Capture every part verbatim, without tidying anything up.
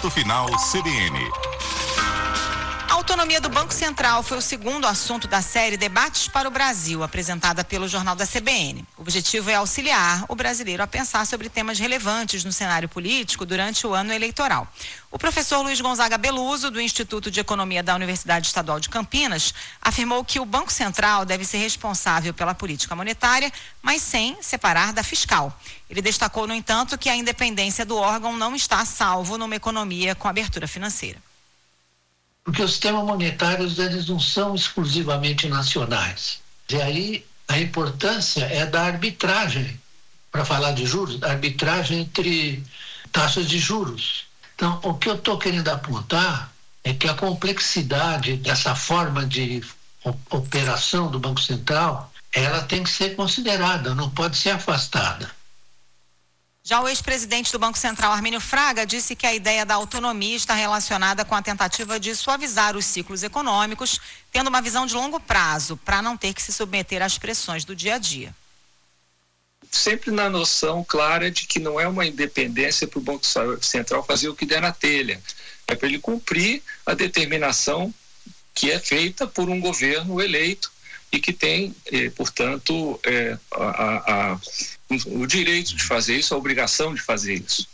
Ponto Final C B N. A autonomia do Banco Central foi o segundo assunto da série Debates para o Brasil, apresentada pelo Jornal da C B N. O objetivo é auxiliar o brasileiro a pensar sobre temas relevantes no cenário político durante o ano eleitoral. O professor Luiz Gonzaga Beluso, do Instituto de Economia da Universidade Estadual de Campinas, afirmou que o Banco Central deve ser responsável pela política monetária, mas sem separar da fiscal. Ele destacou, no entanto, que a independência do órgão não está a salvo numa economia com abertura financeira. Porque os sistemas monetários, eles não são exclusivamente nacionais. E aí a importância é da arbitragem, para falar de juros, da arbitragem entre taxas de juros. Então, o que eu estou querendo apontar é que a complexidade dessa forma de operação do Banco Central, ela tem que ser considerada, não pode ser afastada. Já o ex-presidente do Banco Central, Armínio Fraga, disse que a ideia da autonomia está relacionada com a tentativa de suavizar os ciclos econômicos, tendo uma visão de longo prazo, para não ter que se submeter às pressões do dia a dia. Sempre na noção clara de que não é uma independência para o Banco Central fazer o que der na telha. É para ele cumprir a determinação que é feita por um governo eleito e que tem, eh, portanto, eh, a, a, a, o direito de fazer isso, a obrigação de fazer isso.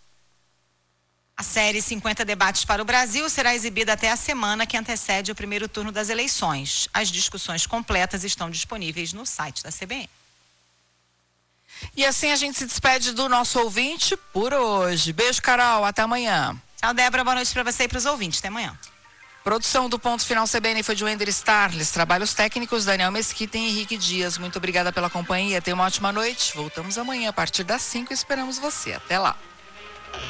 A série cinquenta Debates para o Brasil será exibida até a semana que antecede o primeiro turno das eleições. As discussões completas estão disponíveis no site da C B N. E assim a gente se despede do nosso ouvinte por hoje. Beijo, Carol. Até amanhã. Tchau, Débora. Boa noite para você e para os ouvintes. Até amanhã. Produção do Ponto Final C B N foi de Wender Starles. Trabalhos técnicos, Daniel Mesquita e Henrique Dias. Muito obrigada pela companhia. Tenha uma ótima noite. Voltamos amanhã a partir das cinco e esperamos você. Até lá.